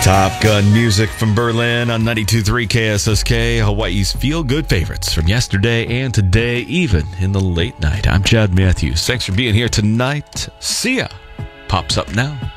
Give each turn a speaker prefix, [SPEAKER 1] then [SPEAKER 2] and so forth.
[SPEAKER 1] Top Gun music from Berlin on 92.3 KSSK, Hawaii's feel-good favorites from yesterday and today, even in the late night. I'm Chad Matthews. Thanks for being here tonight. See ya. Pops up now.